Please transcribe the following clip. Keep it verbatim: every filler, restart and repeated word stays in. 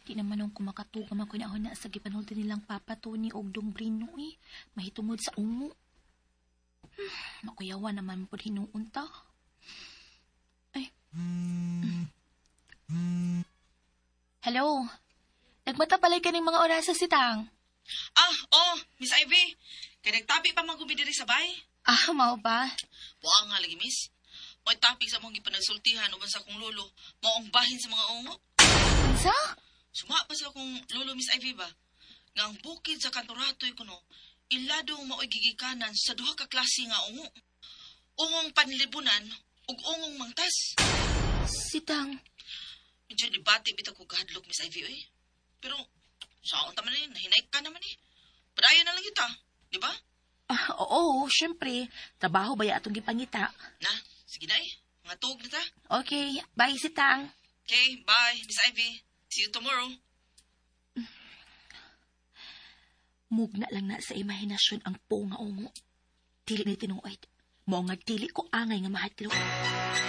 Di naman nung kumakatugam ako na na sa gipanulti nilang Papa Tony og Dong Brino eh. Mahitungod sa ungo. Hmm, makuyawa naman po hinuon ta. Ay. Hello? Nagmata palay ka ng mga oras sa sitang. Ah, oh, Miss Ivy. Kaya nagtapi pa maggubi diri sa bay. Ah, mao ba? Buang nga lagi, Miss. May topic sa mong gipanagsultihan uban sa akong lolo. Maong bahin sa mga ungo. Sa? Suma pa sa akong lolo, Miss Ivy ba? Nga ang bukid sa kantoratoy ko no, iladong mao'y gigikanan sa duha ka klase nga ungo. Ungong panlibunan ug ungong mangtas. Sitang. Medyo dibati bitaw ko kahadlok, Miss Ivy, oy. Pero, saan taman na nahinay ka naman eh. Padayon na lang kita, di ba? Ah, oo, syempre. Trabaho ba ya atong gipangita? Na, sige na eh. Mga tuog na ta. Okay, bye sitang. Okay, bye, Miss Ivy. See you tomorrow. Mugna lang na sa imahinasyon ang po nga ungo. Dili ni tinuoy. Mo nga dili ko angay nga mahadlok.